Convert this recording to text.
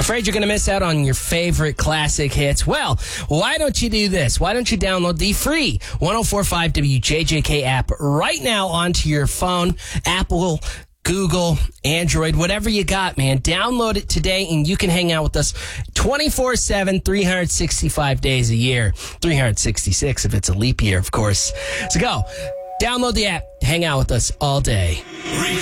Afraid you're going to miss out on your favorite classic hits? Well, why don't you do this? Why don't you download the free 104.5 WJJK app right now onto your phone, Apple, Google, Android, whatever you got, man. Download it today, and you can hang out with us 24/7, 365 days a year. 366 if it's a leap year, of course. So go. Download the app. Hang out with us all day.